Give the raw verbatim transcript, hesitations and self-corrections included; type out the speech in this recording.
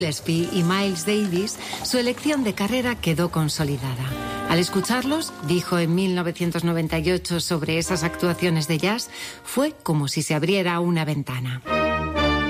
Gillespie y Miles Davis, su elección de carrera quedó consolidada. Al escucharlos, dijo en mil novecientos noventa y ocho sobre esas actuaciones de jazz, fue como si se abriera una ventana.